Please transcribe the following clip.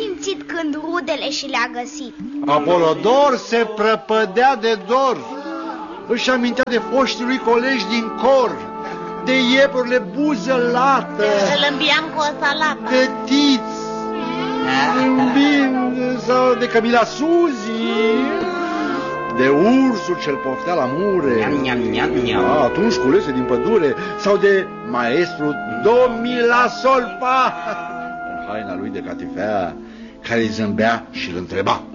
simțit când rudele și le-a găsit. Apolodor se prăpădea de dor. Își amintea de foștii lui colegi din cor, de iepurile buză lată, îl îmbiam cu o salată, de Tiț, sau de Camila Suzi, de ursul ce-l poftea la mure, atunci culese din pădure, sau de maestru Domila Solpa, în haina lui de catifea, care îi zâmbea și îl întreba: